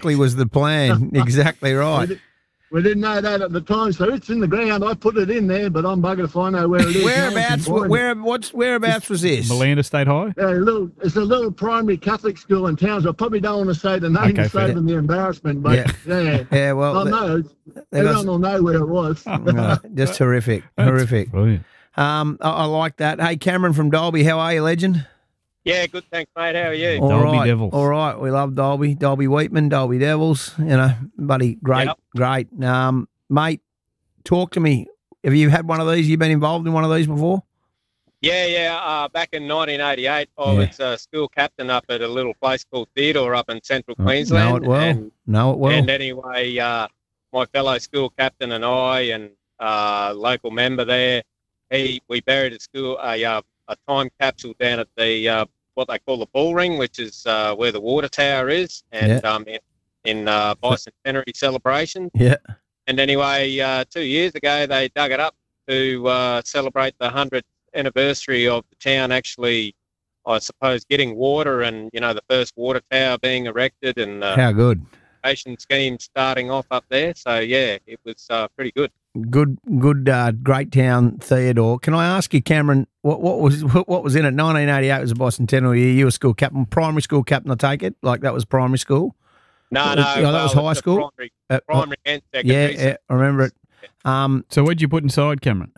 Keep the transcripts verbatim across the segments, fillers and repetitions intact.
exactly was the plan. Exactly right. We, we didn't know that at the time, so it's in the ground. I put it in there, but I'm buggered if I know where it is. Whereabouts? Where? What's whereabouts was this? Malanda State High. Yeah, a little, it's a little primary Catholic school in Townsville. I probably don't want to say the name Okay, to save them the embarrassment, but Yeah. yeah, Yeah, well, I they- know. they got- Everyone will know where it was. Oh, just horrific, horrific. Brilliant. Um, I, I like that. Hey, Cameron from Dalby, how are you, legend? Yeah, good, thanks, mate. How are you? All Dalby right, Devils. all right. We love Dalby, Dalby Wheatman, Dalby Devils. You know, buddy, great, Yep. great. Um, mate, talk to me. Have you had one of these? You been involved in one of these before? Yeah, yeah. Uh, back in nineteen eighty-eight, I Yeah. was a school captain up at a little place called Theodore up in central Oh, Queensland. know it well. And, know it well. and anyway, uh, my fellow school captain and I and uh, local member there, he we buried a school a uh, a time capsule down at the uh, what they call the Bull Ring, which is uh, where the water tower is, and Yeah. um, in, in uh, bicentenary celebration. yeah. And anyway, uh, two years ago, they dug it up to uh, celebrate the hundredth anniversary of the town actually, I suppose, getting water and, you know, the first water tower being erected and the How good. irrigation scheme starting off up there. So, yeah, it was uh, pretty good. Good, good, uh, great town, Theodore. Can I ask you, Cameron, what, what was what, what was in it? nineteen eighty-eight was a bicentennial year. You were school captain, primary school captain, I take it? Like that was primary school? No, no. Oh, that was well, high it's a school? Primary, Uh, primary and yeah, secondary. yeah, I remember it. Um, So what'd you put inside, Cameron?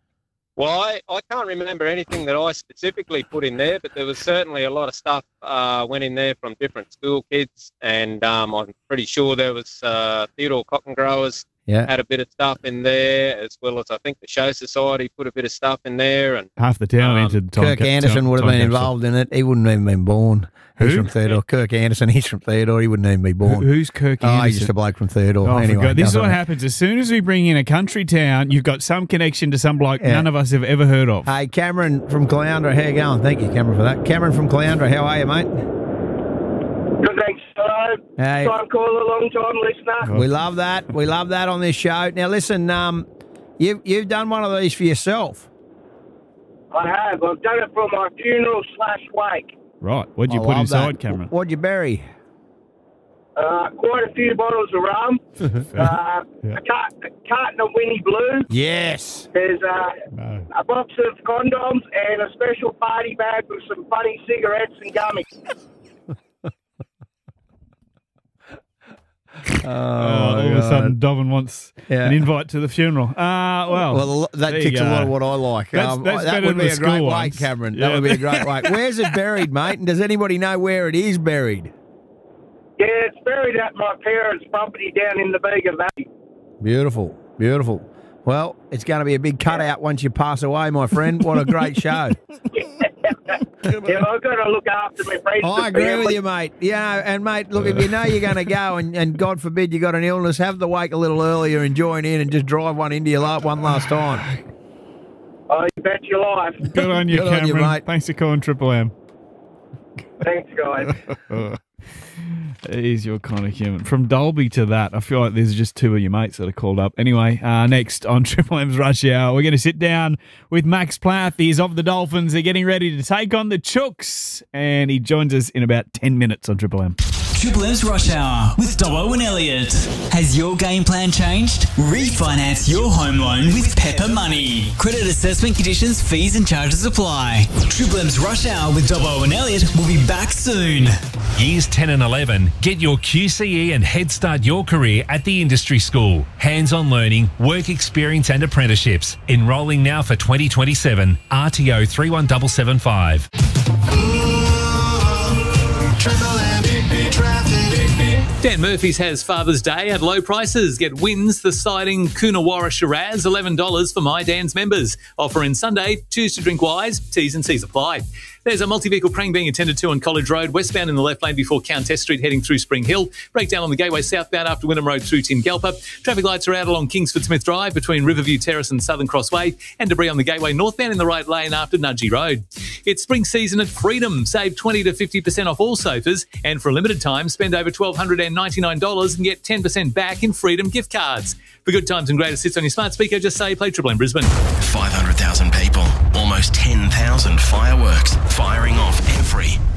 Well, I, I can't remember anything that I specifically put in there, but there was certainly a lot of stuff uh, went in there from different school kids, and um, I'm pretty sure there was uh, Theodore Cotton Growers yeah. had a bit of stuff in there, as well as I think the Show Society put a bit of stuff in there. And Half the town Um, entered. Time Kirk cap- Anderson time- would have time been capsule. involved in it. He wouldn't have even been born. He's Who? from Theodore. Kirk Anderson, he's from Theodore. He wouldn't even be Who- born. Who's Kirk Oh, Anderson? he's just a bloke from Theodore. Oh, I anyway, forgot. This is doesn't what it? happens. As soon as we bring in a country town, you've got some connection to some bloke Yeah. none of us have ever heard of. Hey, Cameron from Caloundra, how you going? Thank you, Cameron, for that. Cameron from Caloundra, how are you, mate? Good, thanks. Hello. Hey. Time caller, long time listener. We love that. We love that on this show. Now, listen, um, you've, you've done one of these for yourself. I have. I've done it for my funeral slash wake. Right. What'd you I put love inside, that. Cameron? What'd you bury? Uh, quite a few bottles of rum. uh, Yeah. a, cart- a carton of Winnie Blue. Yes. There's uh, No. a box of condoms and a special party bag with some funny cigarettes and gummies. Oh, all of a sudden, Dobbin wants Yeah. an invite to the funeral. Uh, well, Well, that there you ticks a go. lot of what I like. That's- Um, that's that better would than be the a great school wake, ones. Cameron. Yeah. That would be a great wake. Where's it buried, mate? And does anybody know where it is buried? Yeah, it's buried at my parents' property down in the Bega Valley. Beautiful, beautiful. Well, it's going to be a big cutout once you pass away, my friend. What a great show. Yeah, I've got to look after my friends. I and agree family. with you, mate. Yeah, and mate, look, if you know you're going to go and, and God forbid you got an illness, have the wake a little earlier and join in and just drive one into your la- one last time. Oh, you bet your life. Good on you, Good on Cameron. you, mate. Thanks for calling Triple M. Thanks, guys. He's your kind of human. From Dolby to that, I feel like there's just two of your mates that are called up. Anyway, uh, next on Triple M's Rush Hour, we're going to sit down with Max Plath. He's of the Dolphins. They're getting ready to take on the Chooks, and he joins us in about ten minutes on Triple M. Triple M's Rush Hour with Dobbo and Elliot. Has your game plan changed? Refinance your home loan with Pepper Money. Credit assessment conditions, fees and charges apply. Triple M's Rush Hour with Dobbo and Elliot will be back soon. Years ten and eleven, get your Q C E and head start your career at the Industry School. Hands-on learning, work experience and apprenticeships. Enrolling now for twenty twenty-seven. R T O three one seven seven five. Dan Murphy's has Father's Day at low prices. Get wins the siding Coonawarra Shiraz, eleven dollars for My Dan's members. Offer in Sunday. Choose to drink wise. T's and C's apply. There's a multi-vehicle prank being attended to on College Road, westbound in the left lane before Countess Street, heading through Spring Hill. Breakdown on the Gateway southbound after Wynnum Road through Tingalpa. Traffic lights are out along Kingsford Smith Drive between Riverview Terrace and Southern Crossway, and debris on the Gateway northbound in the right lane after Nudgee Road. It's spring season at Freedom. Save twenty to fifty percent off all sofas, and for a limited time, spend over one thousand two hundred ninety-nine dollars and get ten percent back in Freedom gift cards. For good times and greatest hits on your smart speaker, just say play Triple M Brisbane. five hundred thousand people, almost ten thousand fireworks firing off every